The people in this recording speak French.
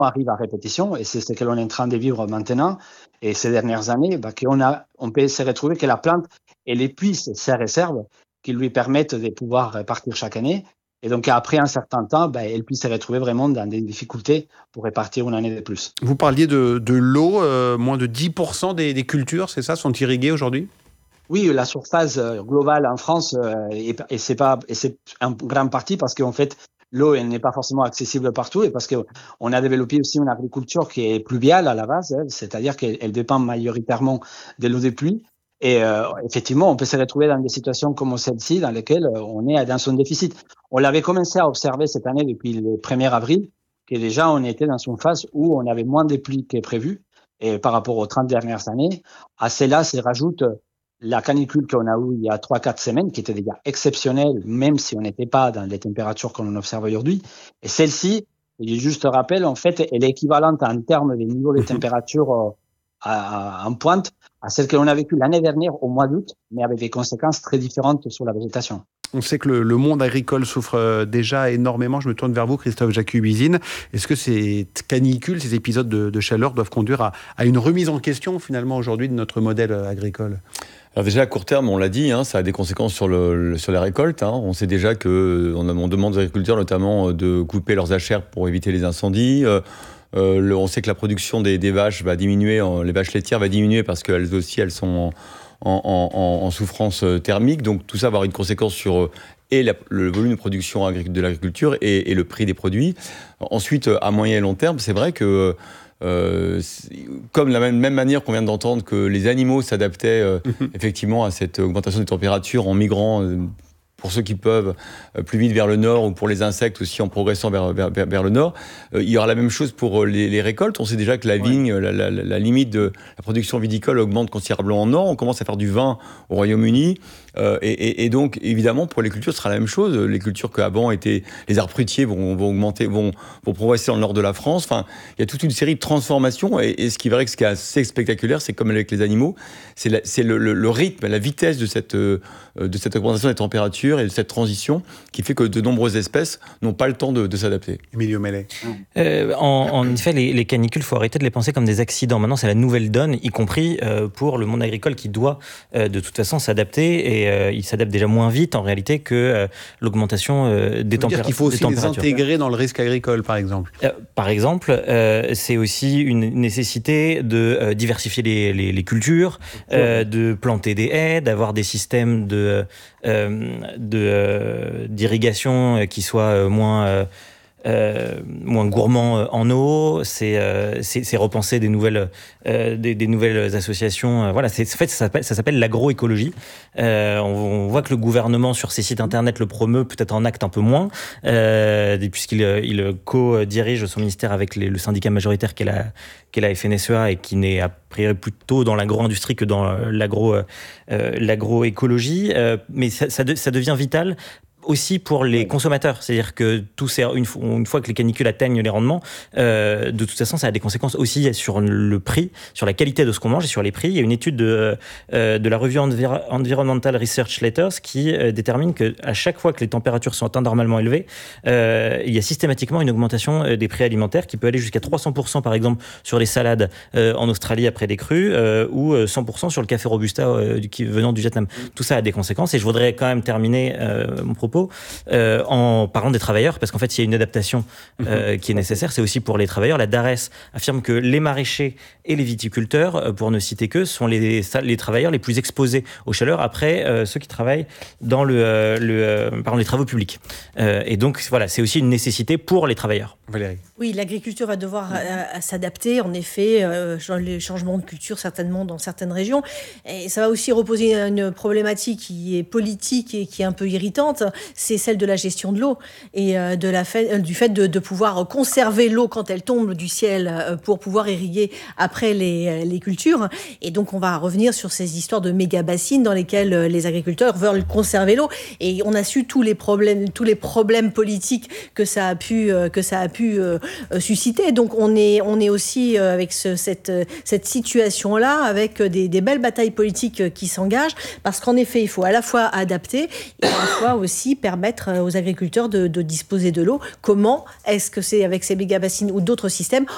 arrive à répétition, et c'est ce que l'on est en train de vivre maintenant, et ces dernières années, on peut se retrouver que la plante, elle épuise ses réserves qui lui permettent de pouvoir répartir chaque année. Et donc, après un certain temps, elle puisse se retrouver vraiment dans des difficultés pour répartir une année de plus. Vous parliez de l'eau, moins de 10% des cultures, c'est ça, sont irriguées aujourd'hui ? Oui, la surface globale en France, et c'est en grande partie parce qu'en fait, l'eau, elle n'est pas forcément accessible partout, et parce qu'on a développé aussi une agriculture qui est pluviale à la base, c'est-à-dire qu'elle dépend majoritairement de l'eau des pluies. Et effectivement, on peut se retrouver dans des situations comme celle-ci, dans lesquelles on est dans son déficit. On l'avait commencé à observer cette année depuis le 1er avril, que déjà on était dans une phase où on avait moins de pluies que prévu, et par rapport aux 30 dernières années. À cela se rajoute la canicule qu'on a eue il y a 3-4 semaines, qui était déjà exceptionnelle, même si on n'était pas dans les températures qu'on observe aujourd'hui. Et celle-ci, juste rappel, en fait, elle est équivalente en termes des niveaux de température en pointe à celle que l'on a vécue l'année dernière au mois d'août, mais avec des conséquences très différentes sur la végétation. On sait que le monde agricole souffre déjà énormément. Je me tourne vers vous, Christophe Jakubizine. Est-ce que ces canicules, ces épisodes de chaleur doivent conduire à une remise en question, finalement, aujourd'hui, de notre modèle agricole ? Alors déjà, à court terme, on l'a dit, ça a des conséquences sur les récoltes. On sait déjà qu'on demande aux agriculteurs notamment de couper leurs jachères pour éviter les incendies. On sait que la production des vaches va diminuer, les vaches laitières va diminuer parce qu'elles aussi, elles sont en souffrance thermique. Donc tout ça va avoir une conséquence sur le volume de production de l'agriculture et le prix des produits. Ensuite, à moyen et long terme, c'est vrai que comme de la même manière qu'on vient d'entendre que les animaux s'adaptaient effectivement à cette augmentation des températures en migrant pour ceux qui peuvent plus vite vers le nord, ou pour les insectes aussi en progressant vers le nord. Il y aura la même chose pour les récoltes. On sait déjà que la vigne, la limite de la production viticole augmente considérablement en nord. On commence à faire du vin au Royaume-Uni. Et donc, évidemment, pour les cultures, ce sera la même chose. Les cultures qu'avant étaient... Les arbres fruitiers vont augmenter, vont progresser dans le nord de la France. Enfin, il y a toute une série de transformations. Et ce qui est vrai que ce qui est assez spectaculaire, c'est comme avec les animaux, c'est le rythme, la vitesse de cette augmentation des températures et de cette transition qui fait que de nombreuses espèces n'ont pas le temps de s'adapter. Emilio Mellet. En effet, les canicules, il faut arrêter de les penser comme des accidents. Maintenant, c'est la nouvelle donne, y compris pour le monde agricole qui doit de toute façon s'adapter. Et il s'adapte déjà moins vite en réalité que l'augmentation des températures. Il faut aussi les intégrer dans le risque agricole, par exemple. Par exemple, c'est aussi une nécessité de diversifier les cultures, de planter des haies, d'avoir des systèmes d'irrigation qui soient moins gourmands en eau. C'est repenser des nouvelles associations. Voilà, en fait, ça s'appelle l'agroécologie. On voit que le gouvernement sur ses sites internet le promeut, peut-être en acte un peu moins, puisqu'il co-dirige son ministère avec le syndicat majoritaire qu'est la FNSEA, et qui n'est a priori plutôt dans l'agro-industrie que dans l'agroécologie. Mais ça devient vital aussi pour les consommateurs, c'est-à-dire que une fois que les canicules atteignent les rendements, de toute façon, ça a des conséquences aussi sur le prix, sur la qualité de ce qu'on mange et sur les prix. Il y a une étude de la revue Environmental Research Letters qui détermine qu'à chaque fois que les températures sont anormalement élevées, il y a systématiquement une augmentation des prix alimentaires qui peut aller jusqu'à 300% par exemple sur les salades en Australie après des crues, ou 100% sur le café Robusta venant du Vietnam. Tout ça a des conséquences, et je voudrais quand même terminer mon propos en parlant des travailleurs, parce qu'en fait, il y a une adaptation qui est nécessaire. C'est aussi pour les travailleurs. La DARES affirme que les maraîchers et les viticulteurs, pour ne citer qu'eux, sont les travailleurs les plus exposés aux chaleurs après ceux qui travaillent dans les travaux publics. Et donc, voilà, c'est aussi une nécessité pour les travailleurs. Valérie. Oui, l'agriculture va devoir s'adapter, en effet, les changements de culture certainement dans certaines régions. Et ça va aussi reposer une problématique qui est politique et qui est un peu irritante, c'est celle de la gestion de l'eau et du fait de pouvoir conserver l'eau quand elle tombe du ciel pour pouvoir irriguer après les cultures. Et donc on va revenir sur ces histoires de méga-bassines dans lesquelles les agriculteurs veulent conserver l'eau. Et on a su tous les problèmes politiques que ça a pu susciter. Donc on est aussi avec cette situation-là, avec des belles batailles politiques qui s'engagent, parce qu'en effet, il faut à la fois adapter et à la fois aussi permettre aux agriculteurs de disposer de l'eau. Comment est-ce que c'est avec ces méga-bassines ou d'autres systèmes